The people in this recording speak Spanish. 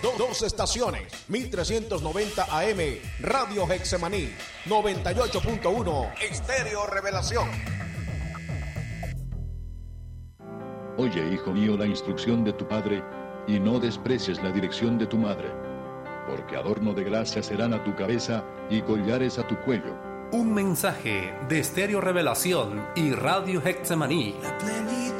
Dos estaciones, 1390 AM, Radio Hexemaní, 98.1, Estéreo Revelación. Oye, hijo mío, la instrucción de tu padre, y no desprecies la dirección de tu madre, porque adorno de gracia serán a tu cabeza y collares a tu cuello. Un mensaje de Estéreo Revelación y Radio Hexemaní.